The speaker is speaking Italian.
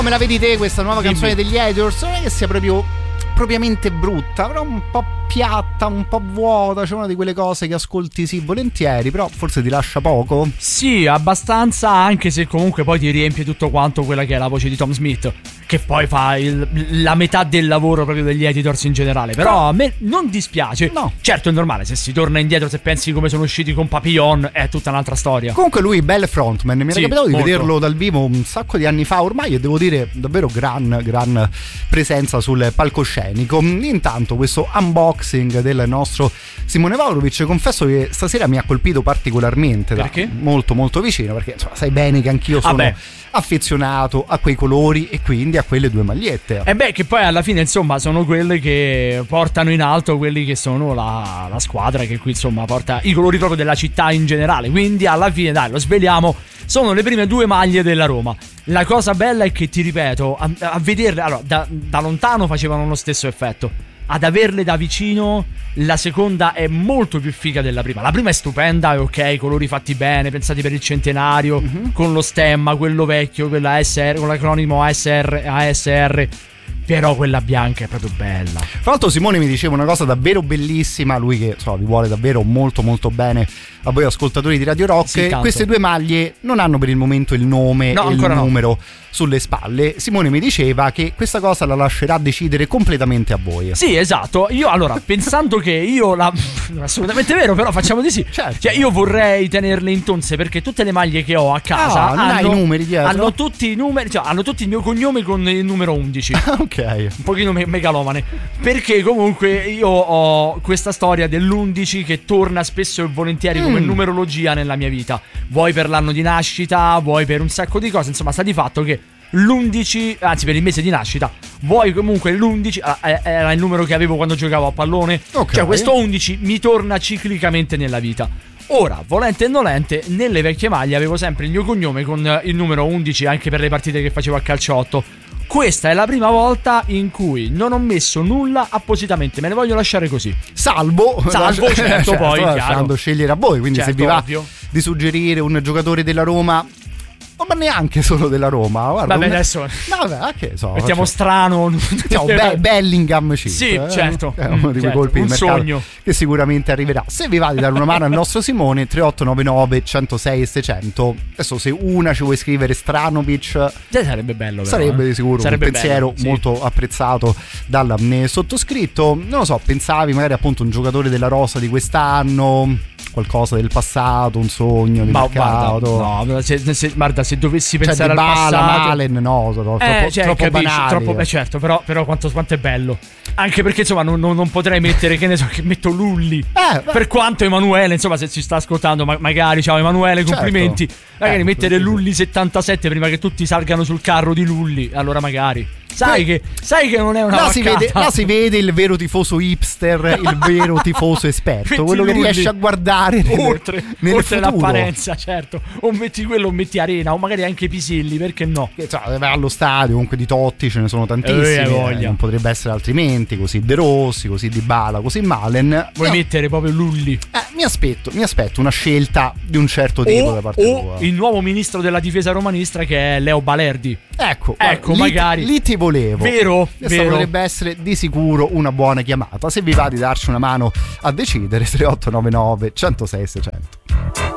Come la vedi te questa nuova canzone degli Editors? Non è che sia propriamente brutta, però un po' piatta, un po' vuota, c'è una di quelle cose che ascolti sì volentieri, però forse ti lascia poco. Sì, abbastanza, anche se comunque poi ti riempie tutto quanto quella che è la voce di Tom Smith, che poi fa la metà del lavoro proprio degli Editors in generale. Però a me non dispiace. No. Certo è normale, se si torna indietro, se pensi come sono usciti con Papillon, è tutta un'altra storia. Comunque lui bel frontman, mi era capitato di molto. vederlo dal vivo un sacco di anni fa ormai, e devo dire davvero gran presenza sul palcoscenico. Intanto questo unboxing del nostro Simone Vaurovic, confesso che stasera mi ha colpito particolarmente. Perché? Molto molto vicino, perché insomma, sai bene che anch'io sono affezionato a quei colori e quindi a quelle due magliette. E beh, che poi alla fine insomma sono quelle che portano in alto quelli che sono la squadra che qui insomma porta i colori proprio della città in generale. Quindi alla fine, dai, lo sveliamo, sono le prime due maglie della Roma. La cosa bella è che, ti ripeto, a vederle, allora, da lontano facevano lo stesso effetto. Ad averle da vicino, la seconda è molto più figa della prima. La prima è stupenda, è ok, colori fatti bene, pensati per il centenario, con lo stemma, quello vecchio, quella ASR, con l'acronimo ASR. Però quella bianca è proprio bella. Tra l'altro Simone mi diceva una cosa davvero bellissima, lui che vi vuole davvero molto molto bene a voi ascoltatori di Radio Rock. Sì, queste due maglie non hanno per il momento il nome e il numero sulle spalle. Simone mi diceva che questa cosa la lascerà decidere completamente a voi. Sì, esatto. Io allora, pensando che io assolutamente vero, però facciamo di sì. Certo. Cioè, io vorrei tenerle in tonse, perché tutte le maglie che ho a casa hanno i numeri dietro. Hanno tutti i numeri, cioè hanno tutti il mio cognome con il numero 11. Ok. Un pochino megalomane. Perché comunque io ho questa storia dell'11 che torna spesso e volentieri come numerologia nella mia vita. Vuoi per l'anno di nascita, vuoi per un sacco di cose. Insomma, sta di fatto che l'11, anzi per il mese di nascita, vuoi comunque l'11 era il numero che avevo quando giocavo a pallone. Okay. Cioè questo 11 mi torna ciclicamente nella vita. Ora, volente e nolente, nelle vecchie maglie avevo sempre il mio cognome con il numero 11 anche per le partite che facevo a calciotto. Questa è la prima volta in cui non ho messo nulla appositamente, me ne voglio lasciare così. Salvo certo, poi lasciando scegliere a voi, quindi certo, se vi va ovvio di suggerire un giocatore della Roma, ma neanche solo della Roma, guarda, vabbè adesso che so, mettiamo strano Bellingham sì, certo, è uno di quei colpi di mercato sogno che sicuramente arriverà. Se vi va di dare una mano al nostro Simone, 3899 106 600. Adesso se una ci vuoi scrivere Stranovic, sarebbe bello, sarebbe di sicuro un pensiero bello, sì, molto apprezzato dal sottoscritto. Non lo so, pensavi magari appunto un giocatore della rosa di quest'anno, qualcosa del passato, un sogno di mercato? Guarda, se dovessi pensare al passato, Malen, troppo banale. Troppo, certo, però quanto è bello. Anche perché insomma non potrei mettere, che ne so, che metto Lulli. Per quanto Emanuele, insomma, se ci sta ascoltando, magari ciao Emanuele, complimenti. Certo. Magari mettere Lulli 77 prima che tutti salgano sul carro di Lulli, allora magari. Sai che non è una là si vede il vero tifoso hipster, il vero tifoso esperto, quello che riesce a guardare oltre futuro. L'apparenza, certo. O metti quello o metti Arena, o magari anche Pisilli, perché no? Vai allo stadio, comunque di Totti ce ne sono tantissimi, non potrebbe essere altrimenti, così De Rossi, così Dybala, così Malen. Vuoi mettere proprio Lulli? Mi aspetto una scelta di un certo tipo da parte tua. Il nuovo ministro della difesa romanista, che è Leo Balerdi. Ecco, magari lì ti volevo. Vero. Potrebbe essere di sicuro una buona chiamata. Se vi va di darci una mano a decidere, 3899 106 600.